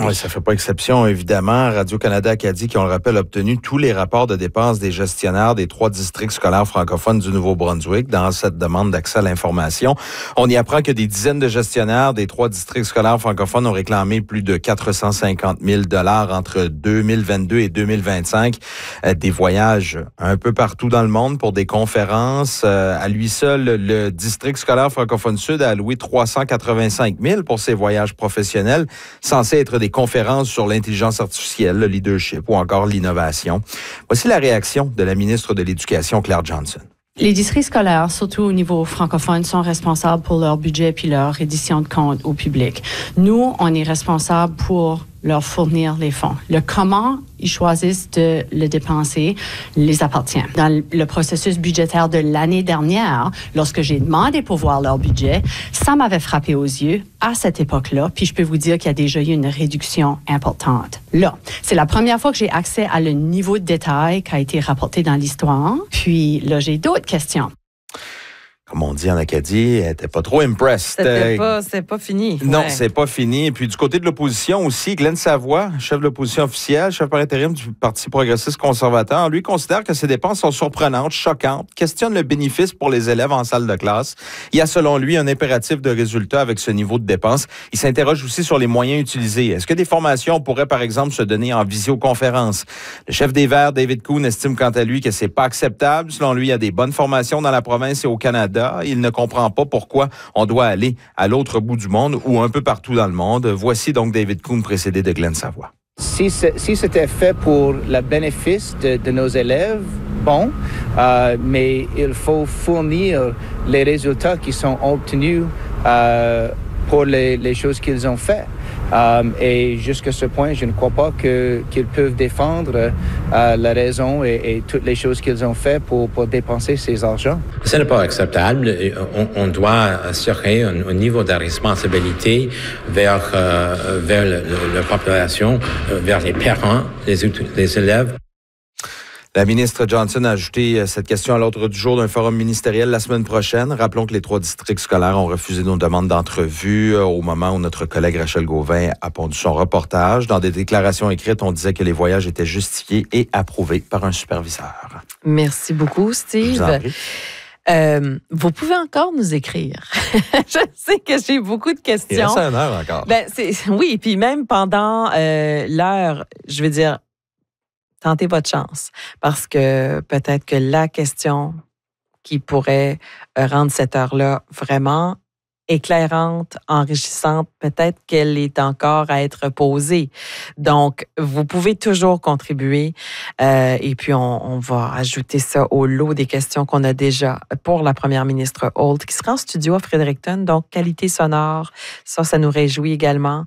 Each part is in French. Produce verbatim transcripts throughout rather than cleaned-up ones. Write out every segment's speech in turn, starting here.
Oui, ça ne fait pas exception, évidemment. Radio-Canada Acadie, qui, on le rappelle, a obtenu tous les rapports de dépenses des gestionnaires des trois districts scolaires francophones du Nouveau-Brunswick dans cette demande d'accès à l'information. On y apprend que des dizaines de gestionnaires des trois districts scolaires francophones ont réclamé plus de quatre cent cinquante mille dollars entre deux mille vingt-deux et deux mille vingt-cinq. Euh, des voyages un peu partout dans le monde pour des conférences. Euh, à lui seul, le district scolaire francophone sud a alloué trois cent quatre-vingt-cinq mille pour ses voyages professionnels, censés être des conférences sur l'intelligence artificielle, le leadership ou encore l'innovation. Voici la réaction de la ministre de l'Éducation, Claire Johnson. Les districts scolaires, surtout au niveau francophone, sont responsables pour leur budget puis leur reddition de comptes au public. Nous, on est responsables pour leur fournir les fonds. Le comment ils choisissent de le dépenser les appartient. Dans le processus budgétaire de l'année dernière, lorsque j'ai demandé pour voir leur budget, ça m'avait frappé aux yeux à cette époque-là, puis je peux vous dire qu'il y a déjà eu une réduction importante. Là, c'est la première fois que j'ai accès à le niveau de détail qui a été rapporté dans l'histoire. Puis là, j'ai d'autres questions. Comme on dit en Acadie, elle n'était pas trop impressed. C'était pas, c'était pas fini. Non, ouais. c'est pas fini. Et puis du côté de l'opposition aussi, Glenn Savoie, chef de l'opposition officielle, chef par intérim du Parti progressiste conservateur, lui considère que ces dépenses sont surprenantes, choquantes, questionne le bénéfice pour les élèves en salle de classe. Il y a selon lui un impératif de résultat avec ce niveau de dépenses. Il s'interroge aussi sur les moyens utilisés. Est-ce que des formations pourraient par exemple se donner en visioconférence? Le chef des Verts, David Coon, estime quant à lui que c'est pas acceptable. Selon lui, il y a des bonnes formations dans la province et au Canada. Il ne comprend pas pourquoi on doit aller à l'autre bout du monde ou un peu partout dans le monde. Voici donc David Coon précédé de Glenn Savoie. Si, si c'était fait pour le bénéfice de, de nos élèves, bon, euh, mais il faut fournir les résultats qui sont obtenus euh, pour les, les choses qu'ils ont faites. Um, et jusqu'à ce point, je ne crois pas que, qu'ils peuvent défendre euh, la raison et, et toutes les choses qu'ils ont fait pour, pour dépenser ces argents. Ce n'est pas acceptable. On, on doit assurer un, un niveau de responsabilité vers, euh, vers le, le, la population, vers les parents, les, les élèves. La ministre Johnson a ajouté cette question à l'ordre du jour d'un forum ministériel la semaine prochaine. Rappelons que les trois districts scolaires ont refusé nos demandes d'entrevue au moment où notre collègue Rachel Gauvin a pondu son reportage. Dans des déclarations écrites, on disait que les voyages étaient justifiés et approuvés par un superviseur. Merci beaucoup, Steve. Je vous en prie. Euh, vous pouvez encore nous écrire. Je sais que j'ai beaucoup de questions. Il reste une heure encore. Ben, c'est, oui, puis même pendant euh, l'heure, je veux dire, tentez votre chance, parce que peut-être que la question qui pourrait rendre cette heure-là vraiment éclairante, enrichissante, peut-être qu'elle est encore à être posée. Donc, vous pouvez toujours contribuer euh, et puis on, on va ajouter ça au lot des questions qu'on a déjà pour la première ministre Holt, qui sera en studio à Fredericton, donc qualité sonore, ça, ça nous réjouit également,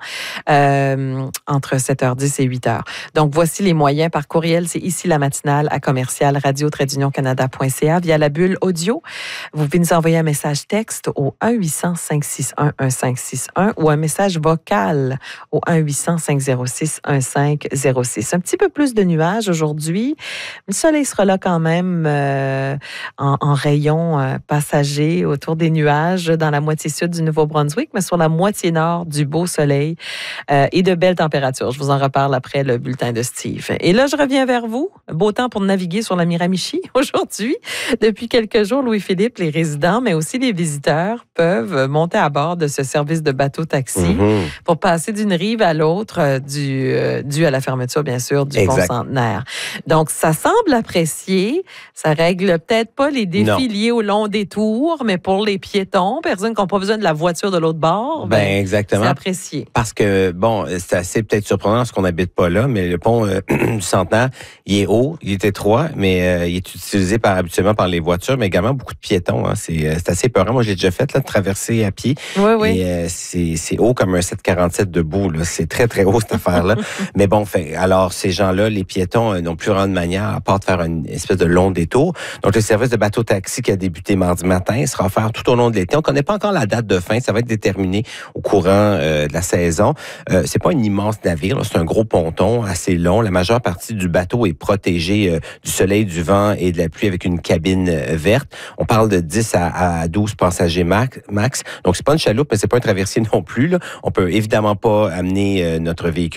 euh, entre sept heures dix et huit heures. Donc, voici les moyens par courriel, c'est ici la matinale à commercial radio tiret union canada point c a via la bulle audio. Vous pouvez nous envoyer un message texte au un huit cents cinq six un un cinq six un ou un message vocal au un huit cents cinq zéro six un cinq zéro six. Un petit peu plus de nuages aujourd'hui. Le soleil sera là quand même euh, en, en rayon euh, passager autour des nuages dans la moitié sud du Nouveau-Brunswick, mais sur la moitié nord du beau soleil euh, et de belles températures. Je vous en reparle après le bulletin de Steve. Et là, je reviens vers vous. Beau temps pour naviguer sur la Miramichi aujourd'hui. Depuis quelques jours, Louis-Philippe, les résidents, mais aussi les visiteurs peuvent monter à bord de ce service de bateau-taxi mm-hmm. pour passer d'une rive à l'autre euh, du, euh, dû à la fermeture, bien sûr, du exact. pont Centenaire. Donc, ça semble apprécié. Ça règle peut-être pas les défis non. liés au long des tours, mais pour les piétons, personnes qui n'ont pas besoin de la voiture de l'autre bord, ben, ben exactement. c'est apprécié. Parce que, bon, c'est assez peut-être surprenant parce qu'on n'habite pas là, mais le pont euh, du Centenaire, il est haut, il est étroit, mais euh, il est utilisé par, habituellement par les voitures, mais également beaucoup de piétons. Hein. C'est, c'est assez peurant. Moi, je l'ai déjà fait, là, de traverser à pied. Oui, oui. Et euh, c'est, c'est haut comme un sept quarante-sept debout. Là. C'est très, très haut, cette affaire-là. Mais bon, fait, alors, ces gens-là, les piétons, euh, n'ont plus vraiment de manière à part de faire une espèce de long détour. Donc, le service de bateau-taxi qui a débuté mardi matin sera offert tout au long de l'été. On ne connaît pas encore la date de fin. Ça va être déterminé au courant euh, de la saison. Euh, c'est pas un immense navire. Là. C'est un gros ponton assez long. La majeure partie du bateau est protégée euh, du soleil, du vent et de la pluie avec une cabine euh, verte. On parle de dix à douze passagers max. max. Donc, c'est pas une chaloupe, mais c'est pas un traversier non plus. Là. On peut évidemment pas amener euh, notre véhicule